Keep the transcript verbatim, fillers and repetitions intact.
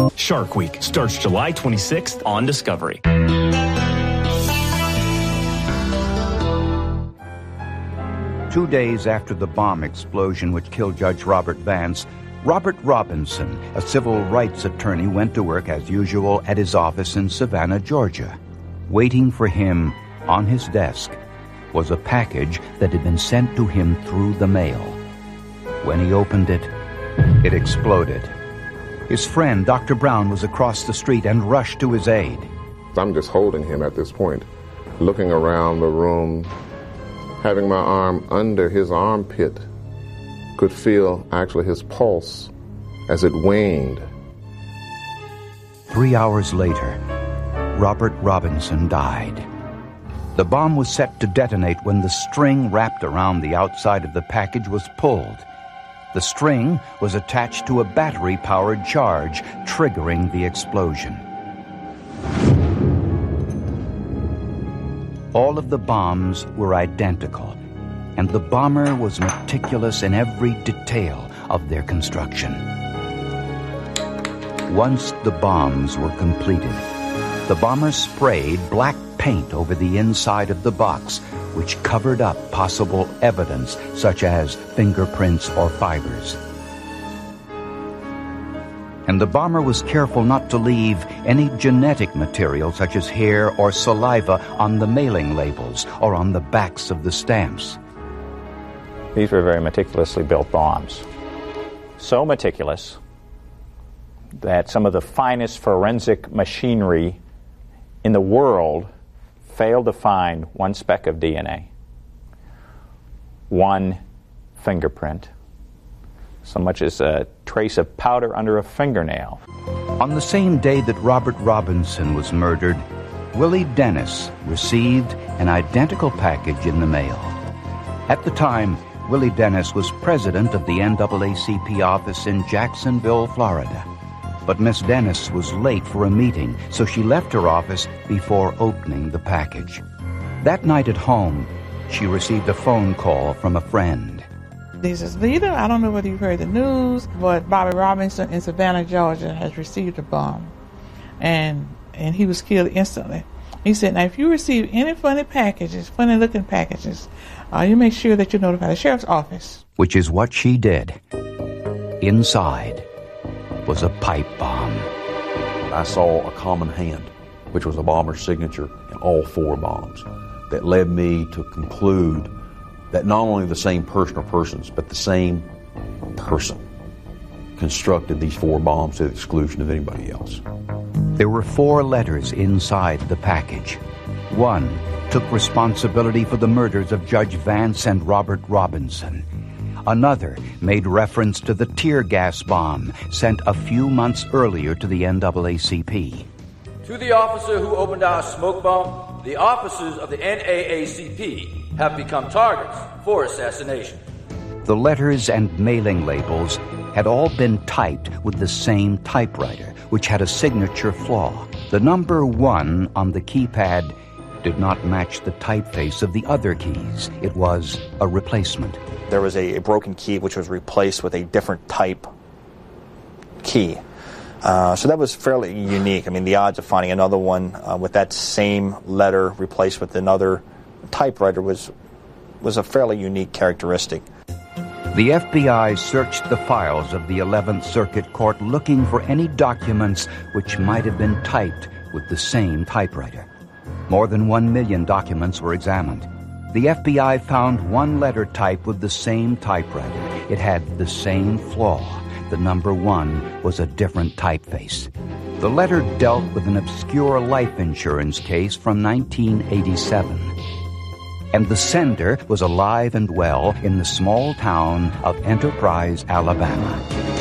Shark Week starts July twenty-sixth on Discovery. Two days after the bomb explosion which killed Judge Robert Vance, Robert Robinson, a civil rights attorney, went to work as usual at his office in Savannah, Georgia. Waiting for him on his desk was a package that had been sent to him through the mail. When he opened it, it exploded. His friend, Doctor Brown, was across the street and rushed to his aid. I'm just holding him at this point, looking around the room, having my arm under his armpit, could feel actually his pulse as it waned. Three hours later, Robert Robinson died. The bomb was set to detonate when the string wrapped around the outside of the package was pulled. The string was attached to a battery-powered charge, triggering the explosion. All of the bombs were identical, and the bomber was meticulous in every detail of their construction. Once the bombs were completed, the bomber sprayed black paint over the inside of the box, which covered up possible evidence such as fingerprints or fibers. And the bomber was careful not to leave any genetic material such as hair or saliva on the mailing labels or on the backs of the stamps. These were very meticulously built bombs. So meticulous that some of the finest forensic machinery in the world failed to find one speck of D N A, one fingerprint, so much as a trace of powder under a fingernail. On the same day that Robert Robinson was murdered, Willie Dennis received an identical package in the mail. At the time, Willie Dennis was president of the N double A C P office in Jacksonville, Florida. But Miss Dennis was late for a meeting, so she left her office before opening the package. That night at home, she received a phone call from a friend. This is Vita. I don't know whether you've heard the news, but Bobby Robinson in Savannah, Georgia has received a bomb. And and he was killed instantly. He said, now if you receive any funny packages, funny looking packages, uh, you make sure that you notify the sheriff's office. Which is what she did. Inside was a pipe bomb. I saw a common hand, which was a bomber's signature in all four bombs, that led me to conclude that not only the same person or persons, but the same person constructed these four bombs to the exclusion of anybody else. There were four letters inside the package. One took responsibility for the murders of Judge Vance and Robert Robinson. Another made reference to the tear gas bomb sent a few months earlier to the N double A C P. To the officer who opened our smoke bomb, the officers of the N double A C P have become targets for assassination. The letters and mailing labels had all been typed with the same typewriter, which had a signature flaw. The number one on the keypad did not match the typeface of the other keys. It was a replacement. There was a, a broken key which was replaced with a different type key. Uh, so that was fairly unique. I mean, the odds of finding another one uh, with that same letter replaced with another typewriter was was a fairly unique characteristic. The F B I searched the files of the eleventh Circuit Court looking for any documents which might have been typed with the same typewriter. More than one million documents were examined. The F B I found one letter type with the same typewriter. It had the same flaw. The number one was a different typeface. The letter dealt with an obscure life insurance case from nineteen eighty-seven. And the sender was alive and well in the small town of Enterprise, Alabama.